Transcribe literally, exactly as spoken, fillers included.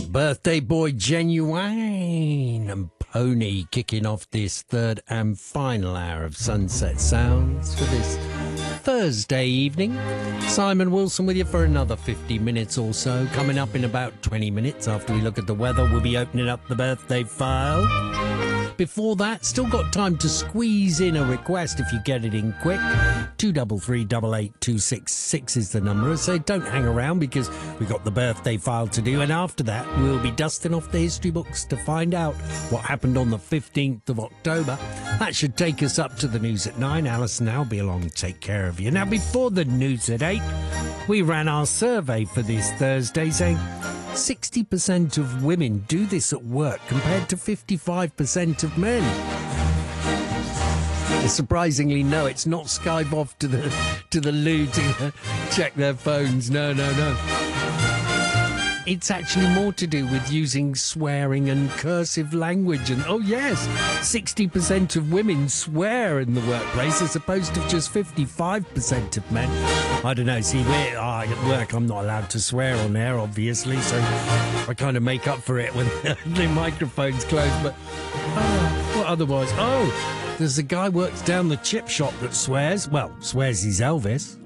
Birthday Boy Genuine and Pony kicking off this third and final hour of Sunset Sounds for this Thursday evening. Simon Wilson with you for another fifty minutes or so. Coming up in about twenty minutes after we look at the weather, we'll be opening up the birthday file. Before that, still got time to squeeze in a request if you get it in quick. two three three, eight eight two six six is the number. So don't hang around because we've got the birthday file to do. And after that, we'll be dusting off the history books to find out what happened on the fifteenth of October. That should take us up to the news at nine. Alison, I'll be along to take care of you. Now, before the news at eight, we ran our survey for this Thursday saying sixty percent of women do this at work compared to fifty-five percent of men. Surprisingly, no, it's not Skype off to the to the loo to check their phones. No, no, no. It's actually more to do with using swearing and cursive language. And, oh, yes, sixty percent of women swear in the workplace as opposed to just fifty-five percent of men. I don't know. See, we're, uh, at work, I'm not allowed to swear on air, obviously, so I kind of make up for it when the microphone's closed. But oh, what otherwise? Oh, there's a guy works down the chip shop that swears. Well, swears he's Elvis.